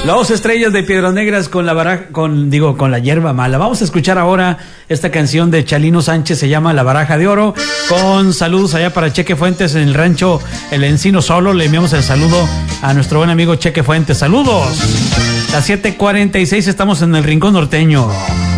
Los Estrellas de Piedras Negras con la baraja, con la hierba mala. Vamos a escuchar ahora esta canción de Chalino Sánchez, se llama La Baraja de Oro, con saludos allá para Cheque Fuentes en el rancho El Encino Solo. Le enviamos el saludo a nuestro buen amigo Cheque Fuentes. Saludos. Las 7:46, estamos en el Rincón Norteño.